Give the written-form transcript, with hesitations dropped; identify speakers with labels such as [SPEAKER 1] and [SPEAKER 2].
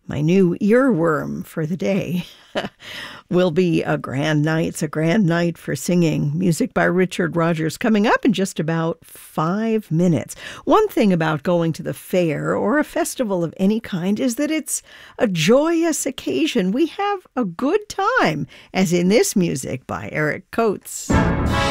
[SPEAKER 1] My new earworm for the day will be a grand night. It's a grand night for singing. Music by Richard Rodgers coming up in just about 5 minutes. One thing about going to the fair or a festival of any kind is that it's a joyous occasion. We have a good time, as in this music by Eric Coates.